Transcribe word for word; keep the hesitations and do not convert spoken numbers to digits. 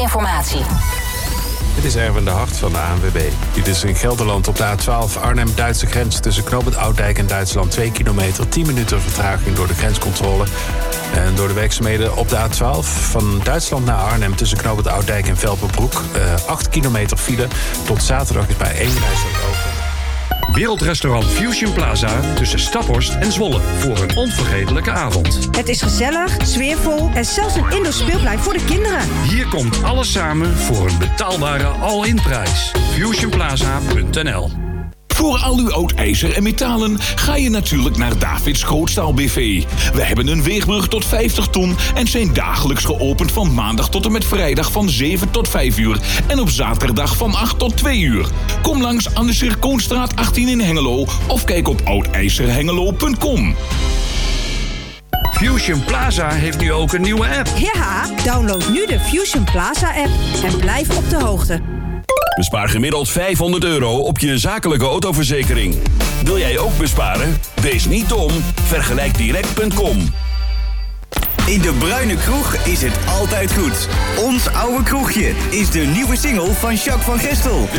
verkeersinformatie. Dit is Erwin de Hart van de A N W B. Dit is in Gelderland op de A twaalf Arnhem-Duitse grens tussen knooppunt Oud-Dijk en Duitsland twee kilometer, tien minuten vertraging door de grenscontrole. En door de werkzaamheden op de A twaalf van Duitsland naar Arnhem tussen knooppunt Oud-Dijk en Velpenbroek. Uh, acht kilometer file. Tot zaterdag is bij één rijstrook open. Wereldrestaurant Fusion Plaza tussen Staphorst en Zwolle voor een onvergetelijke avond. Het is gezellig, sfeervol en zelfs een indoor speelplein voor de kinderen. Hier komt alles samen voor een betaalbare all-in prijs. fusion plaza punt n l. Voor al uw oud ijzer en metalen ga je natuurlijk naar Davids Grootstaal B V. We hebben een weegbrug tot vijftig ton en zijn dagelijks geopend van maandag tot en met vrijdag van zeven tot vijf uur. En op zaterdag van acht tot twee uur. Kom langs aan de Circoonstraat achttien in Hengelo of kijk op oud ijzer hengelo punt com. Fusion Plaza heeft nu ook een nieuwe app. Ja, download nu de Fusion Plaza app en blijf op de hoogte. Bespaar gemiddeld vijfhonderd euro op je zakelijke autoverzekering. Wil jij ook besparen? Wees niet dom. vergelijk direct punt com. In de Bruine Kroeg is het altijd goed. Ons oude kroegje is de nieuwe single van Jacques van Gestel.